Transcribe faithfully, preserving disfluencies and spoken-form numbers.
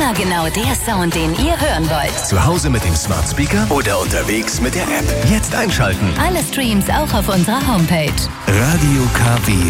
Immer genau der Sound, den ihr hören wollt. Zu Hause mit dem Smart Speaker oder unterwegs mit der App. Jetzt einschalten. Alle Streams auch auf unserer Homepage. Radio K W.